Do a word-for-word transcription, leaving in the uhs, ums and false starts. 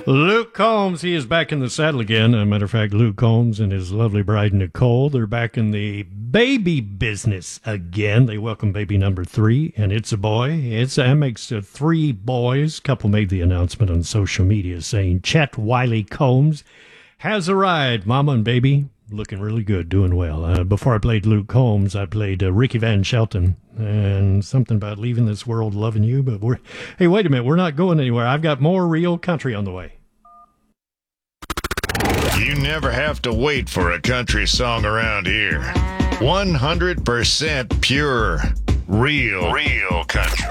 Luke Combs, he is back in the saddle again. As a matter of fact, Luke Combs and his lovely bride Nicole, they're back in the baby business again. They welcome baby number three, and it's a boy. It's that makes uh, three boys. Couple made the announcement on social media saying Chet Wiley Combs has arrived. Mama and baby looking really good, doing well. Uh, before I played Luke Combs, I played uh, Ricky Van Shelton and something about leaving this world loving you. But we're, hey, wait a minute, we're not going anywhere. I've got more real country on the way. You never have to wait for a country song around here. one hundred percent pure, real, real country.